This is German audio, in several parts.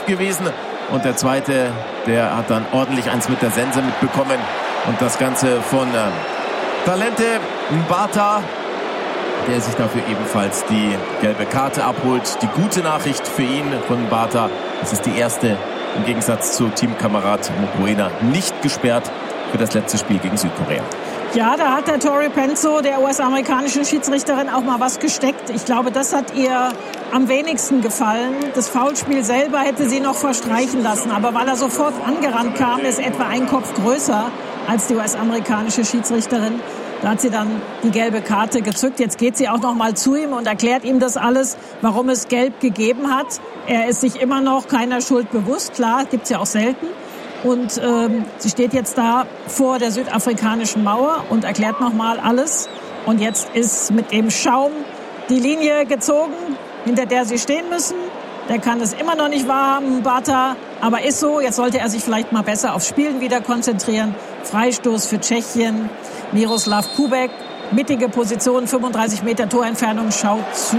Kopf gewesen. Und der zweite, der hat dann ordentlich eins mit der Sense mitbekommen. Und das Ganze von Talente Mbata, der sich dafür ebenfalls die gelbe Karte abholt. Die gute Nachricht für ihn von Mbata, das ist die erste, im Gegensatz zu Teamkamerad Mokoena, nicht gesperrt für das letzte Spiel gegen Südkorea. Ja, da hat der Tori Penso, der US-amerikanischen Schiedsrichterin, auch mal was gesteckt. Ich glaube, das hat ihr am wenigsten gefallen. Das Foulspiel selber hätte sie noch verstreichen lassen. Aber weil er sofort angerannt kam, ist etwa ein Kopf größer als die US-amerikanische Schiedsrichterin. Da hat sie dann die gelbe Karte gezückt. Jetzt geht sie auch noch mal zu ihm und erklärt ihm das alles, warum es gelb gegeben hat. Er ist sich immer noch keiner Schuld bewusst. Klar, gibt's ja auch selten. Und sie steht jetzt da vor der südafrikanischen Mauer und erklärt nochmal alles. Und jetzt ist mit dem Schaum die Linie gezogen, hinter der sie stehen müssen. Der kann es immer noch nicht wahrhaben, Mbata. Aber ist so, jetzt sollte er sich vielleicht mal besser aufs Spielen wieder konzentrieren. Freistoß für Tschechien. Miroslav Kubek, mittige Position, 35 Meter Torentfernung, schaut zu.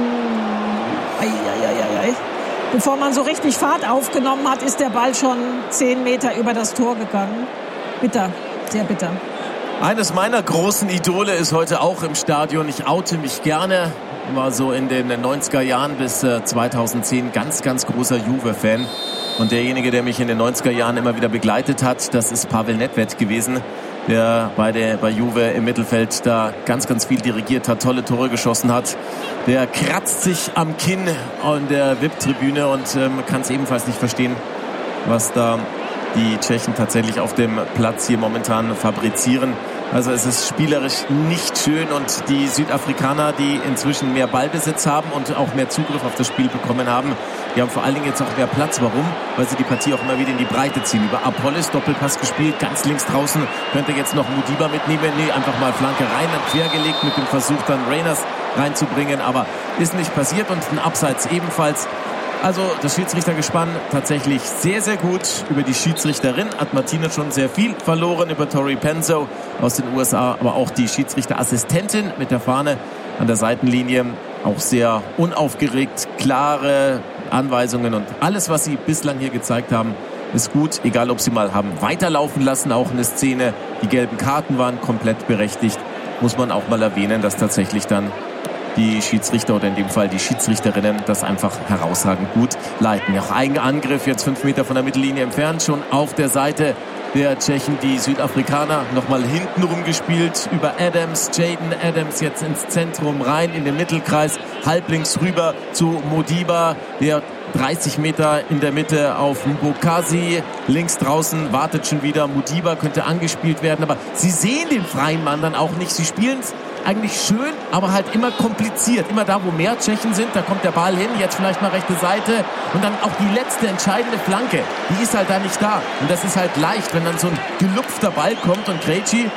Bevor man so richtig Fahrt aufgenommen hat, ist der Ball schon 10 Meter über das Tor gegangen. Bitter, sehr bitter. Eines meiner großen Idole ist heute auch im Stadion. Ich oute mich gerne. War so in den 90er Jahren bis 2010 ganz, ganz großer Juve-Fan. Und derjenige, der mich in den 90er Jahren immer wieder begleitet hat, das ist Pavel Nedved gewesen, der bei Juve im Mittelfeld da ganz, ganz viel dirigiert hat, tolle Tore geschossen hat. Der kratzt sich am Kinn an der VIP-Tribüne und kann es ebenfalls nicht verstehen, was da die Tschechen tatsächlich auf dem Platz hier momentan fabrizieren. Also es ist spielerisch nicht schön und die Südafrikaner, die inzwischen mehr Ballbesitz haben und auch mehr Zugriff auf das Spiel bekommen haben, die haben vor allen Dingen jetzt auch mehr Platz. Warum? Weil sie die Partie auch immer wieder in die Breite ziehen. Über Apollos, Doppelpass gespielt, ganz links draußen, könnte jetzt noch Modiba mitnehmen. Nee, einfach mal Flanke rein, dann quergelegt mit dem Versuch dann Reyners reinzubringen, aber ist nicht passiert und ein Abseits ebenfalls. Also das Schiedsrichtergespann tatsächlich sehr, sehr gut. Über die Schiedsrichterin hat Martina schon sehr viel verloren, über Tori Penso aus den USA, aber auch die Schiedsrichterassistentin mit der Fahne an der Seitenlinie. Auch sehr unaufgeregt, klare Anweisungen und alles, was sie bislang hier gezeigt haben, ist gut. Egal, ob sie mal haben weiterlaufen lassen, auch eine Szene. Die gelben Karten waren komplett berechtigt. Muss man auch mal erwähnen, dass tatsächlich dann die Schiedsrichter oder in dem Fall die Schiedsrichterinnen das einfach herausragend gut leiten. Auch ein Angriff jetzt 5 Meter von der Mittellinie entfernt, schon auf der Seite der Tschechen, die Südafrikaner nochmal hinten rumgespielt über Adams, Jaden Adams jetzt ins Zentrum rein, in den Mittelkreis, halblinks rüber zu Modiba, der 30 Meter in der Mitte auf Mbokasi, links draußen wartet schon wieder, Modiba könnte angespielt werden, aber sie sehen den freien Mann dann auch nicht, sie spielen es eigentlich schön, aber halt immer kompliziert. Immer da, wo mehr Tschechen sind, da kommt der Ball hin, jetzt vielleicht mal rechte Seite und dann auch die letzte entscheidende Flanke, die ist halt da nicht da. Und das ist halt leicht, wenn dann so ein gelupfter Ball kommt und Krejci,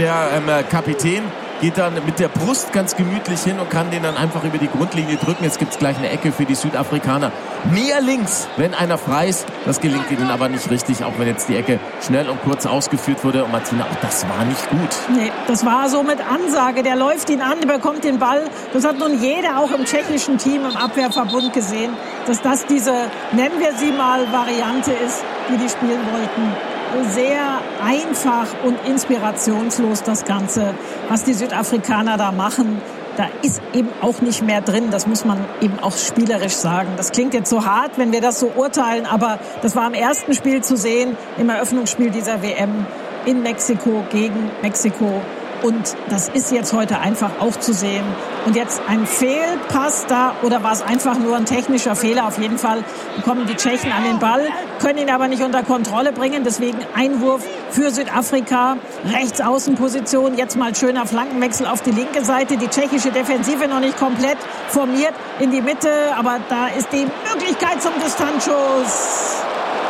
der Kapitän, geht dann mit der Brust ganz gemütlich hin und kann den dann einfach über die Grundlinie drücken. Jetzt gibt's gleich eine Ecke für die Südafrikaner. Mehr links, wenn einer frei ist. Das gelingt ihnen aber nicht richtig, auch wenn jetzt die Ecke schnell und kurz ausgeführt wurde. Und Martina, auch das war nicht gut. Nee, das war so mit Ansage. Der läuft ihn an, der bekommt den Ball. Das hat nun jeder auch im tschechischen Team, im Abwehrverbund gesehen, dass das diese, nennen wir sie mal, Variante ist, die spielen wollten. Sehr einfach und inspirationslos das Ganze, was die Südafrikaner da machen. Da ist eben auch nicht mehr drin, das muss man eben auch spielerisch sagen. Das klingt jetzt so hart, wenn wir das so urteilen, aber das war im ersten Spiel zu sehen, im Eröffnungsspiel dieser WM in Mexiko gegen Mexiko. Und das ist jetzt heute einfach auch zu sehen. Und jetzt ein Fehlpass da, oder war es einfach nur ein technischer Fehler? Auf jeden Fall bekommen die Tschechen an den Ball, können ihn aber nicht unter Kontrolle bringen. Deswegen Einwurf für Südafrika, Rechtsaußenposition. Jetzt mal schöner Flankenwechsel auf die linke Seite. Die tschechische Defensive noch nicht komplett formiert in die Mitte, aber da ist die Möglichkeit zum Distanzschuss.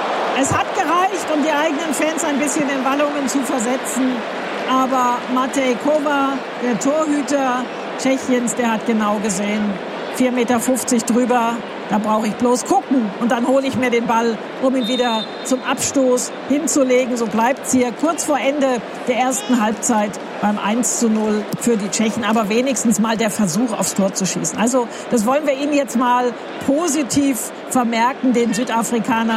Es hat gereicht, um die eigenen Fans ein bisschen in Wallungen zu versetzen. Aber Matej Kova, der Torhüter Tschechiens, der hat genau gesehen, 4,50 Meter drüber, da brauche ich bloß gucken und dann hole ich mir den Ball, um ihn wieder zum Abstoß hinzulegen. So bleibt es hier kurz vor Ende der ersten Halbzeit beim 1:0 für die Tschechen, aber wenigstens mal der Versuch, aufs Tor zu schießen. Also das wollen wir Ihnen jetzt mal positiv vermerken, den Südafrikanern.